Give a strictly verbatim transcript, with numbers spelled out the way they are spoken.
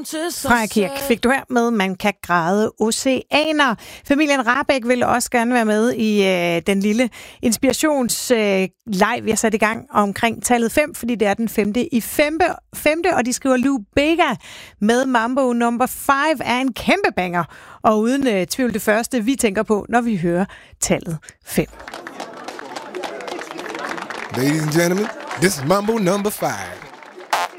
Freja Kirk fik du her med, man kan græde oceaner. Familien Rahbek vil også gerne være med i øh, den lille inspirationsleg, øh, vi har sat i gang omkring tallet fem, fordi det er den femte i femte, femte og de skriver, Lou Bega med Mambo number five er en kæmpe banger, og uden øh, tvivl det første, vi tænker på, når vi hører tallet fem. Ladies and gentlemen, this is Mambo number five.